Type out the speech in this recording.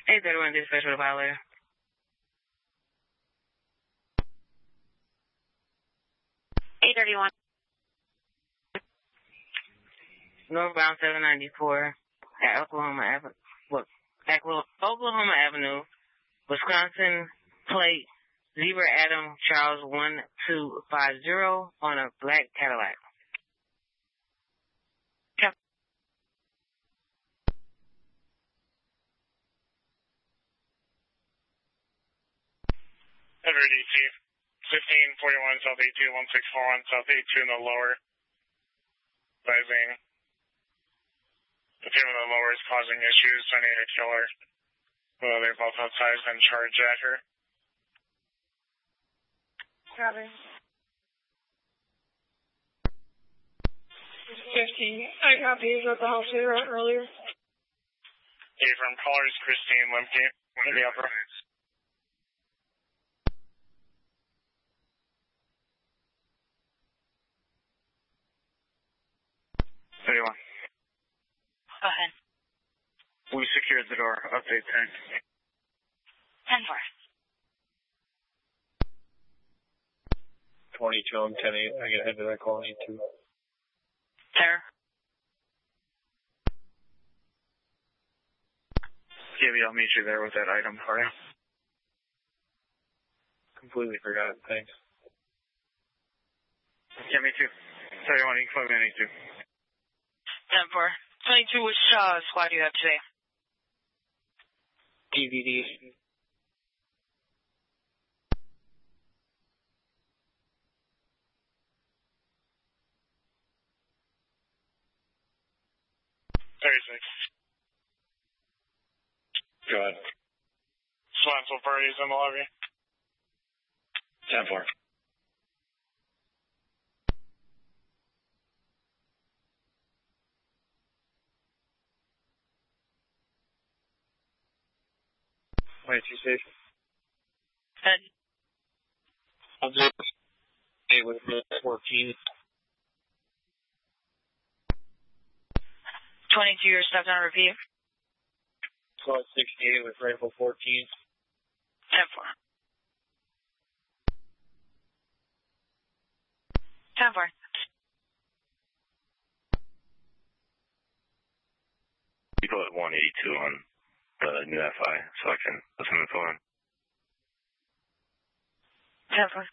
831 dispatch with a violator. Northbound 794 at Oklahoma Avenue, Wisconsin, plate Zebra Adam Charles 1250 on a black Cadillac. 1541 South 82, 1641 South 82 in the lower. Advising the team in the lower is causing issues. I need a killer. Well, they're both outside and charge at her. Copy. 50. I copy. Is at the house they were at earlier. Okay, from callers Christine Lemke in the upper. 31. Go ahead. We secured the door. Update time. 10-4. 22, I'm 10-8. I gotta head to that call. Need to. Sir. Gibby, I'll meet you there with that item for you. Completely forgot. Thanks. Yeah, me too. 31, you can plug me on 82. 10-4. 22, which squad do you have today? DVD. Go ahead. Swansville parties in the lobby. 10-4. Wait, you safe? Good. I'll just stay with 14. 22, your steps on repeat. 1268 with rifle 14. 10-4. 10-4. You put 182 on the new FI so I can listen to the phone. 10-4.